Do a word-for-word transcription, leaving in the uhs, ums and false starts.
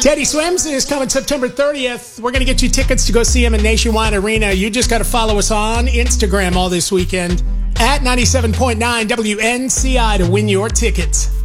Teddy Swims is coming September thirtieth. We're going to get you tickets to go see him in Nationwide Arena. You just got to follow us on Instagram all this weekend at ninety-seven point nine W N C I to win your tickets.